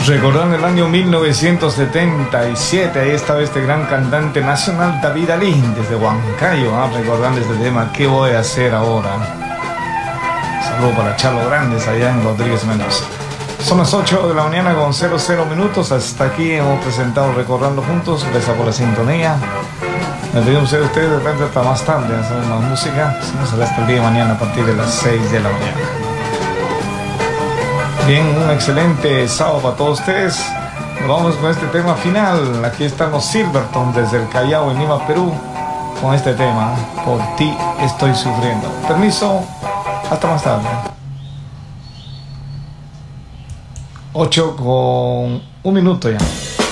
Recordando el año 1977, ahí estaba este gran cantante nacional David Alín desde Huancayo, recordando este tema, ¿qué voy a hacer ahora? Saludo para Charlo Grandes allá en Rodríguez Mendoza. Son las 8 de la mañana con 00 minutos, hasta aquí hemos presentado Recordando Juntos, gracias por la sintonía. Nos pedimos de ustedes de repente hasta más tarde, hacemos más música, nos será hasta el día de mañana a partir de las 6 de la mañana. Bien, un excelente sábado para todos ustedes. Nos vamos con este tema final. Aquí están los Silverton desde el Callao en Lima, Perú, con este tema, Por ti estoy sufriendo. Permiso, hasta más tarde. 8 con 1 minuto ya.